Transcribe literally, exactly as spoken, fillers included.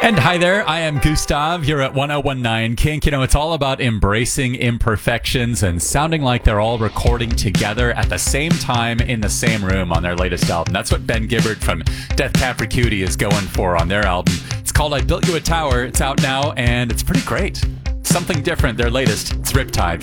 And hi there, I am Gustav here at one oh one nine Kink. You know, it's all about embracing imperfections and sounding like they're all recording together at the same time in the same room on their latest album. That's what Ben Gibbard from Death Cab for Cutie is going for on their album. It's called I Built You a Tower. It's out now, and it's pretty great. Something different, their latest. It's Riptide.